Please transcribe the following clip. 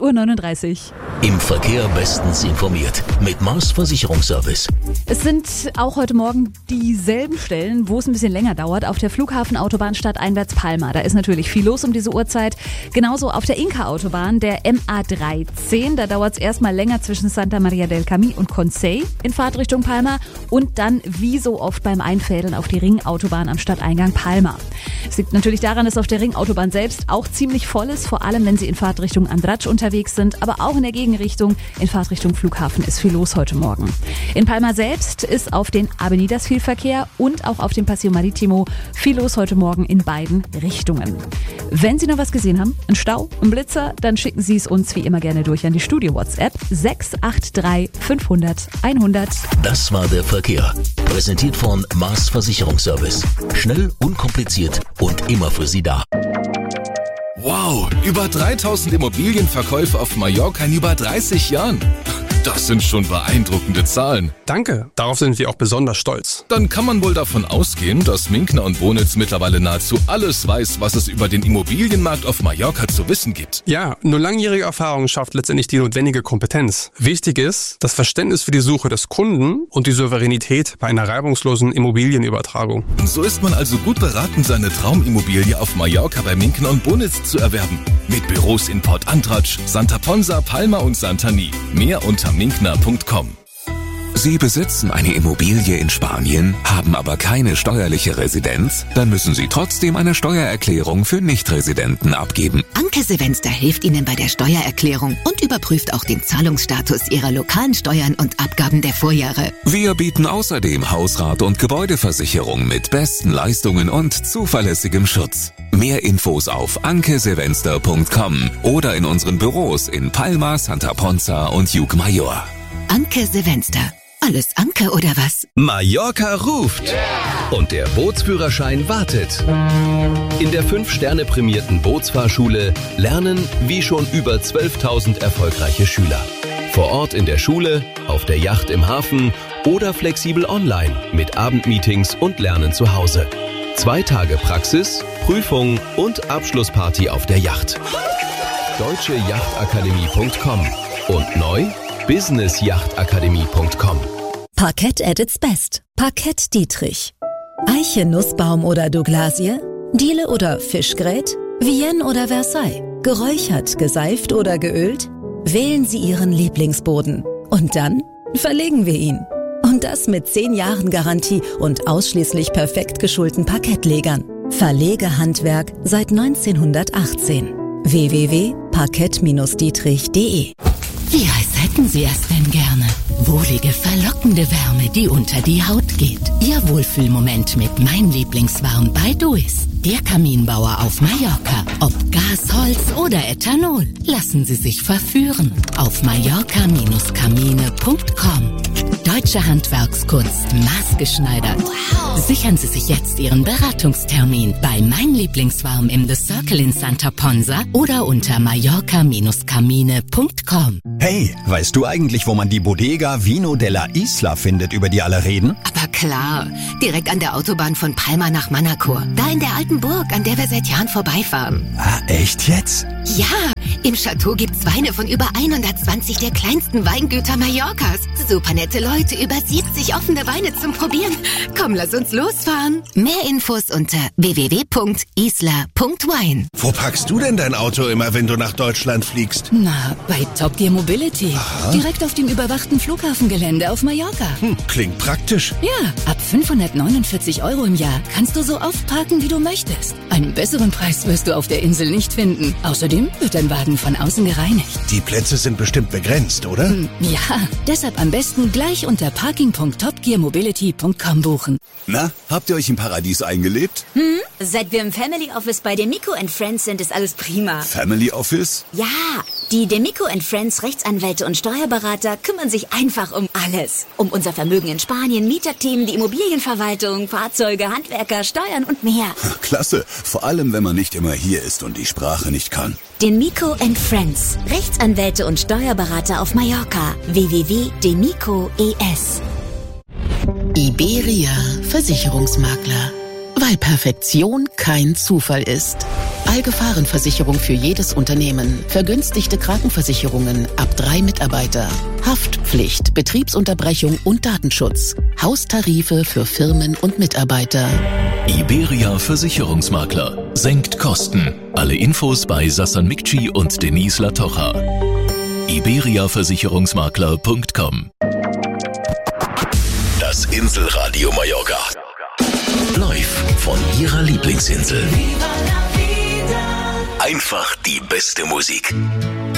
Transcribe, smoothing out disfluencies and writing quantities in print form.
8:39 Uhr. Im Verkehr bestens informiert mit Mars Versicherungsservice. Es sind auch heute Morgen dieselben Stellen, wo es ein bisschen länger dauert. Auf der Flughafenautobahn stadteinwärts Palma. Da ist natürlich viel los um diese Uhrzeit. Genauso auf der Inka-Autobahn, der MA13. Da dauert es erstmal länger zwischen Santa Maria del Camí und Consell in Fahrtrichtung Palma. Und dann wie so oft beim Einfädeln auf die Ringautobahn am Stadteingang Palma. Es liegt natürlich daran, dass auf der Ringautobahn selbst auch ziemlich voll ist. Vor allem, wenn Sie in Fahrtrichtung Andratx unterwegs sind. Aber auch in der Gegenrichtung, in Fahrtrichtung Flughafen, ist viel los heute Morgen. In Palma selbst ist auf den Avenidas viel Verkehr und auch auf dem Paseo Marítimo viel los heute Morgen in beiden Richtungen. Wenn Sie noch was gesehen haben, ein Stau, ein Blitzer, dann schicken Sie es uns wie immer gerne durch an die Studio-WhatsApp 683 500 100. Das war der Verkehr. Präsentiert von Mars Versicherungsservice. Schnell, unkompliziert und immer für Sie da. Wow, über 3000 Immobilienverkäufe auf Mallorca in über 30 Jahren. Das sind schon beeindruckende Zahlen. Danke, darauf sind wir auch besonders stolz. Dann kann man wohl davon ausgehen, dass Minkner und Bonitz mittlerweile nahezu alles weiß, was es über den Immobilienmarkt auf Mallorca zu wissen gibt. Ja, nur langjährige Erfahrung schafft letztendlich die notwendige Kompetenz. Wichtig ist das Verständnis für die Suche des Kunden und die Souveränität bei einer reibungslosen Immobilienübertragung. So ist man also gut beraten, seine Traumimmobilie auf Mallorca bei Minkner und Bonitz zu erwerben. Mit Büros in Port Andratx, Santa Ponsa, Palma und Santani. Mehr unter minkner.com. Sie besitzen eine Immobilie in Spanien, haben aber keine steuerliche Residenz? Dann müssen Sie trotzdem eine Steuererklärung für Nichtresidenten abgeben. Anke Silvester hilft Ihnen bei der Steuererklärung und überprüft auch den Zahlungsstatus Ihrer lokalen Steuern und Abgaben der Vorjahre. Wir bieten außerdem Hausrat- und Gebäudeversicherung mit besten Leistungen und zuverlässigem Schutz. Mehr Infos auf ankesilvester.com oder in unseren Büros in Palma, Santa Ponsa und Llucmajor. Anke Silvester. Alles Anke oder was? Mallorca ruft! Und der Bootsführerschein wartet. In der 5-Sterne-prämierten Bootsfahrschule lernen wie schon über 12.000 erfolgreiche Schüler. Vor Ort in der Schule, auf der Yacht im Hafen oder flexibel online mit Abendmeetings und Lernen zu Hause. 2 Tage Praxis, Prüfung und Abschlussparty auf der Yacht. deutscheyachtakademie.com und neu businessyachtakademie.com. Parkett at its best. Parkett Dietrich. Eiche, Nussbaum oder Douglasie? Diele oder Fischgrät? Vienne oder Versailles? Geräuchert, geseift oder geölt? Wählen Sie Ihren Lieblingsboden. Und dann verlegen wir ihn. Und das mit 10 Jahren Garantie und ausschließlich perfekt geschulten Parkettlegern. Verlegehandwerk seit 1918. www.parkett-dietrich.de. Wie heiß hätten Sie es denn gerne? Wohlige, verlockende Wärme, die unter die Haut geht. Ihr Wohlfühlmoment mit Mein Lieblingswarm bei Duis. Der Kaminbauer auf Mallorca. Ob Gas, Holz oder Ethanol. Lassen Sie sich verführen. Auf mallorca-kamine.com. Deutsche Handwerkskunst, maßgeschneidert. Wow. Sichern Sie sich jetzt Ihren Beratungstermin bei Mein Lieblingswarm im The Circle in Santa Ponsa oder unter mallorca-kamine.com. Hey, weißt du eigentlich, wo man die Bodega Vino della Isla findet, über die alle reden? Aber klar, direkt an der Autobahn von Palma nach Manacor. Da in der alten Burg, an der wir seit Jahren vorbeifahren. Ah, echt jetzt? Ja, im Chateau gibt's Weine von über 120 der kleinsten Weingüter Mallorcas. Super nette Leute, über 70 offene Weine zum Probieren. Komm, lass uns losfahren. Mehr Infos unter www.isla.wine. Wo parkst du denn dein Auto immer, wenn du nach Deutschland fliegst? Na, bei Top Gear Mobility. Aha. Direkt auf dem überwachten Flughafengelände auf Mallorca. Klingt praktisch. Ja, ab 549 € im Jahr kannst du so oft parken, wie du möchtest. Einen besseren Preis wirst du auf der Insel nicht finden. Außerdem wird dein Wagen von außen gereinigt. Die Plätze sind bestimmt begrenzt, oder? Ja, deshalb am besten gleich unter parking.topgearmobility.com buchen. Na, habt ihr euch im Paradies eingelebt? Seit wir im Family Office bei Demico & Friends sind, ist alles prima. Family Office? Ja, die Demico & Friends Rechtsanwälte und Steuerberater kümmern sich einfach um alles. Um unser Vermögen in Spanien, Mieterthemen, die Immobilienverwaltung, Fahrzeuge, Handwerker, Steuern und mehr. Klasse, vor allem wenn man nicht immer hier ist und die Sprache nicht kann. Demico & Friends, Rechtsanwälte und Steuerberater auf Mallorca. www.demico.es. Iberia Versicherungsmakler. Weil Perfektion kein Zufall ist. Allgefahrenversicherung für jedes Unternehmen. Vergünstigte Krankenversicherungen ab 3 Mitarbeiter. Haftpflicht, Betriebsunterbrechung und Datenschutz. Haustarife für Firmen und Mitarbeiter. Iberia Versicherungsmakler. Senkt Kosten. Alle Infos bei Sassan Mikci und Denise Latocha. iberiaversicherungsmakler.com. Das Inselradio Mallorca. Live von Ihrer Lieblingsinsel. Einfach die beste Musik.